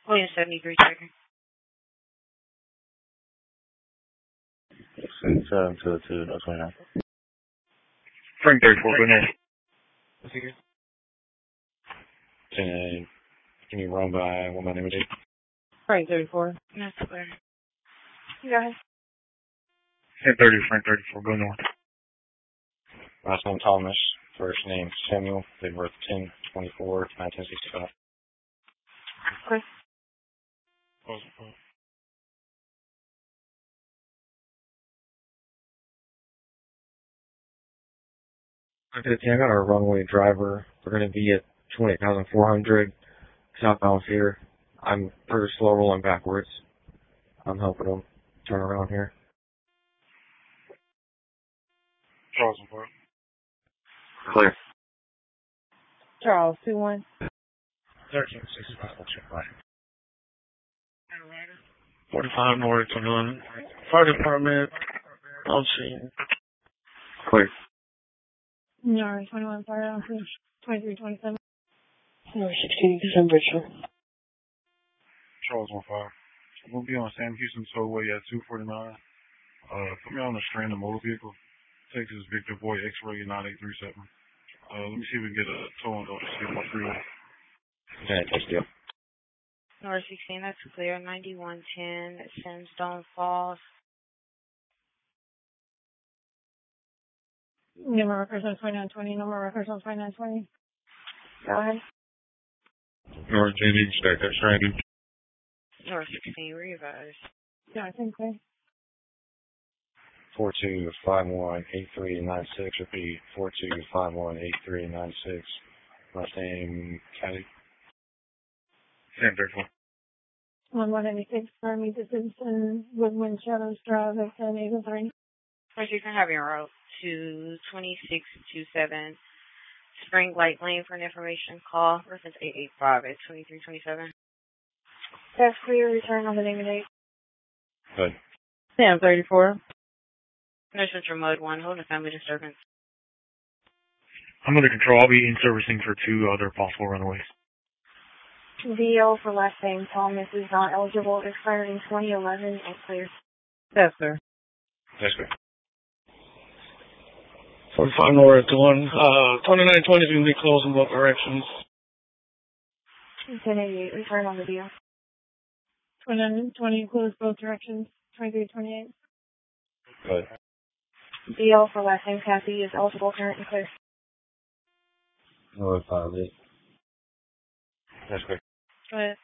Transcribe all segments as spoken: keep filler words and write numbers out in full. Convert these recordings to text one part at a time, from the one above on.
William seventy-three checking. seven to two, that's right now. Frank thirty-four, go ahead. What's it again? ten, can you run by one by name of date? Frank thirty-four. That's clear. You go ahead. ten thirty, Frank thirty-four, go north. Last name Thomas, first name Samuel, date of birth ten twenty-four nineteen sixty-five. Chris. fifteen, I got our runway driver. We're going to be at twenty-eight thousand four hundred southbound here. I'm pretty slow rolling backwards. I'm helping them turn around here. Charles and Park. Clear. Charles, two one. thirteen sixty-five, we'll check right. forty-five North, twenty-one. Fire department, on scene. Clear. No, twenty-one, fire officer, twenty-three twenty-seven. No, sixteen December, sir. Charles on fire. We'll be on Sam Houston Tollway at two forty-nine. Uh, put me on the stranded motor vehicle. Texas Victor Boy X-ray nine eight three seven. Uh, let me see if we can get a tow on the Skidmore Freeway. Okay, text you. North sixteen, that's clear. ninety-one ten, Sandstone Falls. Number records on twenty-nine twenty, number records on twenty-nine twenty. Go ahead. North ten, you can stack that stranded. North sixteen, revise. Yeah, I think so. four two five one eight three nine six, repeat, four two five one eight three nine six. Last name, Caddy. Sam thirty-four. one one eighty-six, Army to Simpson, Woodwind Shadows Drive, at ten eighty-three. First, you can have your route to twenty-six twenty-seven Spring Lake Lane for an information call. Reference eight eight five at twenty-three twenty-seven. That's clear. Return on the name and date. Good. Sam thirty-four. No Central Mode one. Hold a family disturbance. I'm under control. I'll be in servicing for two other possible runaways. V O for last name Thomas is not eligible. Expired in twenty eleven and clear. Yes, sir. Yes, sir. forty-five North to one. Uh, twenty-nine twenty is going to be closed in both directions. ten eighty-eight. Return on the deal. twenty-nine twenty closed both directions. twenty-three twenty-eight. Good. V O for last name Kathy is eligible, current and clear. No, if I live. Yes, sir. Go ahead.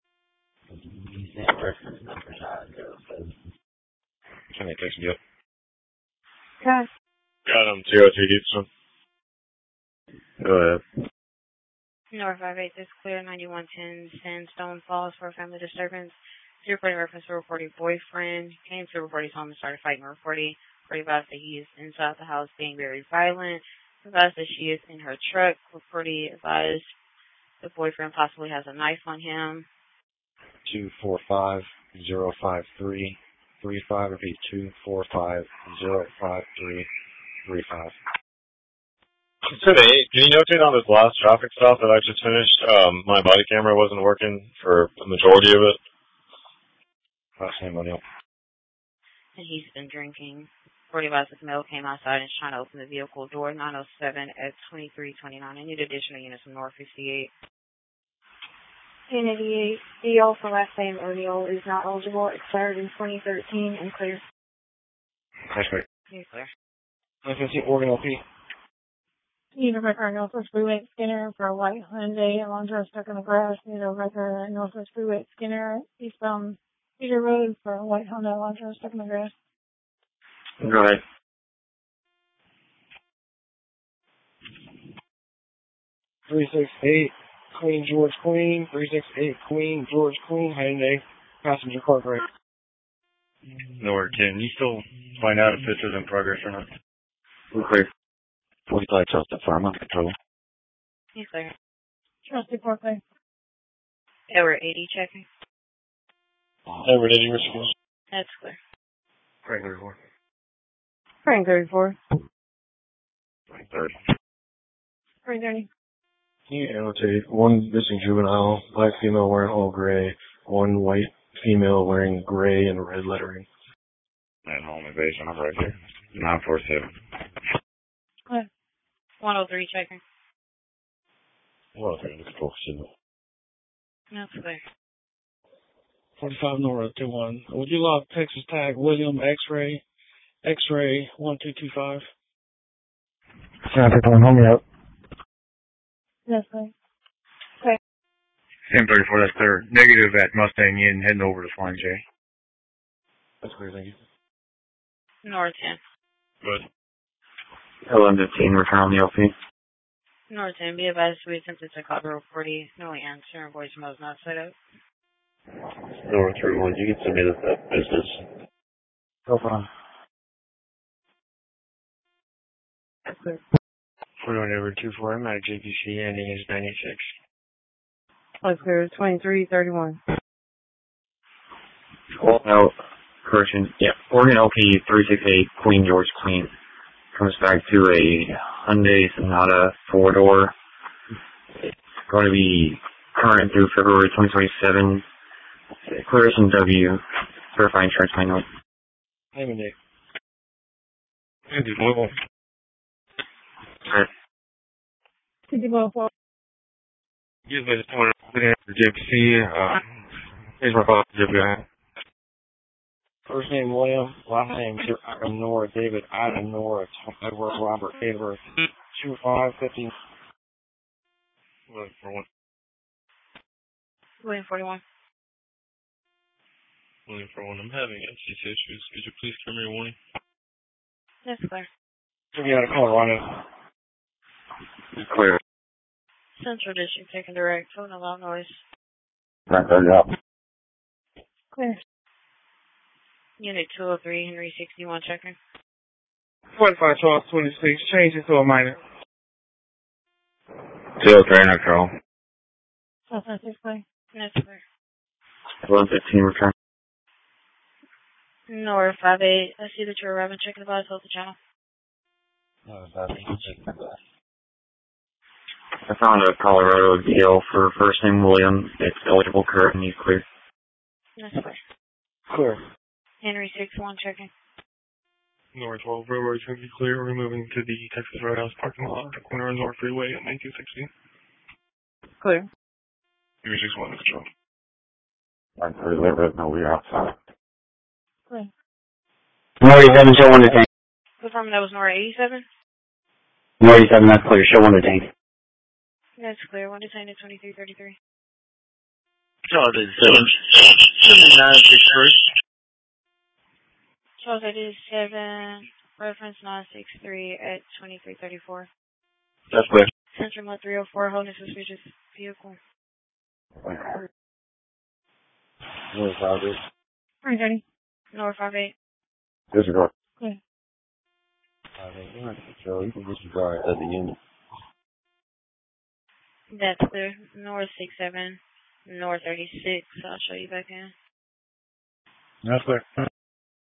Can I text you? Okay. Got him. zero two Houston. Go ahead. North five eight is clear. ninety-one ten Sandstone Falls for a family disturbance. Zero reporting reference to reporting boyfriend. Came to reporting home and started fighting reporting. Advised that he is inside the house being very violent. Advised that she is in her truck. Reporting advised the boyfriend possibly has a knife on him. two four five zero five three three five. Repeat, two four five zero five three three five. Today, can you notate on this last traffic stop that I just finished? Um, my body camera wasn't working for the majority of it. Last name O'Neill. And he's been drinking. Forty advised this male came outside and is trying to open the vehicle door. nine oh seven at twenty-three twenty-nine. I need additional units from North fifty-eight. ten eighty-eight. D O for last name O'Neill is not eligible. Expired in twenty thirteen and clear. Yes, sir. You're clear. nine fifteen Oregon L P. Need a record at Northwest Freeway Skinner for a white Hyundai Elantra stuck in the grass. Need a record at Northwest Freeway Skinner eastbound Cedar Road for a white Honda Elantra stuck in the grass. Go ahead. three six eight Queen George Queen. three six eight Queen George Queen. Hyundai. Passenger car break. North ten. You still find out if this is in progress or not? We're clear. forty-five Delta Farm under control. He's clear. Trusty Parkway. Edward eighty checking. Edward eighty, response. That's clear. Frank thirty-four. Frank thirty-four. Frank thirty. Frank thirty. Can you annotate one missing juvenile, black female wearing all gray, one white female wearing gray and red lettering. At home invasion, I'm right here. nine four seven. Okay. one oh three checking. Well, okay, let's go. That's clear. forty-five Nora two one. Would you log Texas tag William X-ray, X-ray one two two five? Traffic on home yet? That's clear. Okay. Sam thirty-four, that's clear. Negative at Mustang Inn, heading over to Flying J. That's clear, thank you. North ten. Good. L M fifteen, return on the L P. North ten, be advised we attempted to call Road forty. No answer, and voicemail is not set up. Nora three one, you can submit that business. Go fine. That's clear. forty-one over two four, I'm at a J P C, ending is nine eight six. That's clear. twenty-three thirty-one. Call out, correction, yeah, Oregon L P three six eight, Queen George Queen. Comes back to a Hyundai Sonata four-door. It's going to be current through February twenty twenty-seven. Clear S and W, certified insurance manual. Hey, Nick. Andy, level. Alright. Could you go for Give us one for J P C. Uh, here's my call, J P I. First name William, last name Adam Nora, David Adam Nora, Edward Robert Edward, two five fifty. William for one. William forty-one. William for one. I'm having M C C issues. Could you please give me a warning? That's clear. You got a Colorado. Clear. Central District taking direct. Phone loud noise. Right, right up. Clear. Unit two oh three, Henry sixty-one checking. forty-five twelve twenty-six, change it to a minor. two oh three, no control. That's not six clear. That's clear. eleven fifteen, return. North five eight. I see that you're arriving. Checking the bus. Hold the channel. No, that's I found a Colorado D L for first name William. It's eligible, correct, and he's clear. That's clear. clear. Henry six one checking. North twelve, railroad is going to be clear. We're moving to the Texas Roadhouse parking lot at the corner of North Freeway at nineteen sixty. Clear. Henry six one, control. I'm pretty late, no, we're outside. Clear. No eighty-seven, show one to tank. Confirming that was Nora eighty-seven. No eighty-seven, that's clear, show one to tank. That's clear. One detained at twenty-three thirty-three. Charles eighty-seven. seventy-nine six three. Charles eighty-seven. Reference nine six three at twenty-three thirty-four. That's clear. Central Mode three oh four. Holding suspicious vehicle. Where's Robert? Hi, Johnny. North five eight. Disregard. Clear. I think you're not sure. You can disregard at the unit. That's clear. North six seven. North thirty-six. I'll show you back in. That's clear.